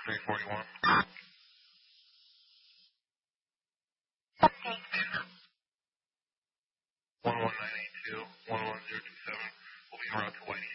341. 11982, 11027 will be en route to Whiting.